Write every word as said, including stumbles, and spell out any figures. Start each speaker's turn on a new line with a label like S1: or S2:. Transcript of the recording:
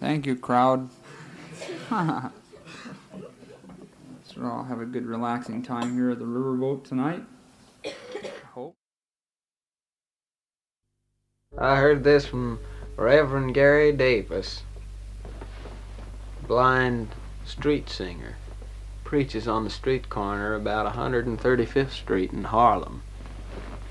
S1: Thank you, crowd. So I'll have a good relaxing time here at the riverboat tonight. I hope.
S2: I heard this from Reverend Gary Davis, blind street singer. Preaches on the street corner about one hundred thirty-fifth Street in Harlem.